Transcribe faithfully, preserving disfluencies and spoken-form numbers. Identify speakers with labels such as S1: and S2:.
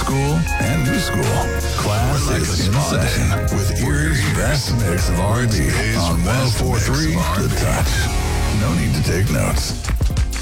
S1: school and new school. Class like is in session with Erie's best mix of R and B on one oh four point three The Touch. No need to take notes.